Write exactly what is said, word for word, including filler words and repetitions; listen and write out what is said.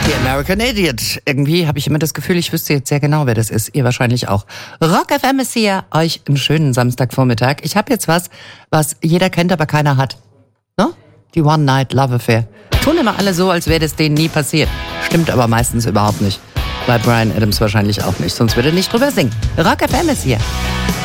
The American Idiot. Irgendwie habe ich immer das Gefühl, ich wüsste jetzt sehr genau, wer das ist. Ihr wahrscheinlich auch. Rock F M ist hier. Euch einen schönen Samstagvormittag. Ich habe jetzt was, was jeder kennt, aber keiner hat. Ne? Die One-Night-Love-Affair. Tun immer alle so, als wäre das denen nie passiert. Stimmt aber meistens überhaupt nicht. Bei Bryan Adams wahrscheinlich auch nicht, sonst würde er nicht drüber singen. Rock F M ist hier.